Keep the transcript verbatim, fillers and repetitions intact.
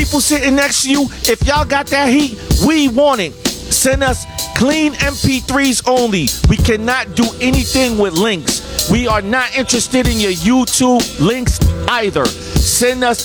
People sitting next to you, if y'all got that heat, we want it. Send us clean M P threes only. We cannot do anything with links. We are not interested in your YouTube links either. Send us